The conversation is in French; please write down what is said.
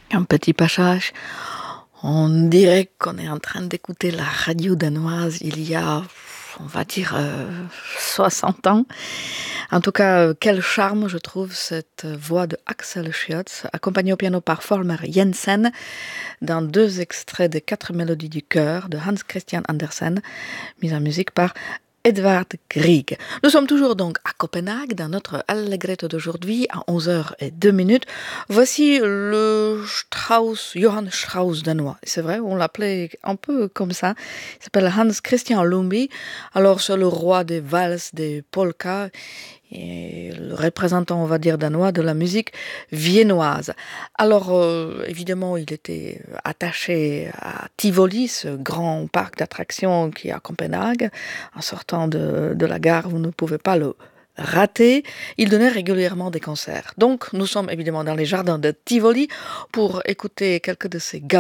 Un petit passage. On dirait qu'on est en train d'écouter la radio danoise il y a, on va dire, 60 ans. En tout cas, quel charme, je trouve, cette voix de Axel Schjøtt, accompagnée au piano par Folmer Jensen, dans 2 extraits des 4 mélodies du chœur de Hans Christian Andersen, mise en musique par Edvard Grieg. Nous sommes toujours donc à Copenhague, dans notre Allegretto d'aujourd'hui, à 11h02. Voici le Johann Strauss danois. C'est vrai, on l'appelait un peu comme ça. Il s'appelle Hans Christian Lumby. Alors, c'est le roi des valses, des polkas, et le représentant, on va dire, danois de la musique viennoise. Alors, évidemment, il était attaché à Tivoli, ce grand parc d'attractions qui est à Copenhague. En sortant de la gare, vous ne pouvez pas le rater. Il donnait régulièrement des concerts. Donc, nous sommes évidemment dans les jardins de Tivoli pour écouter quelques de ses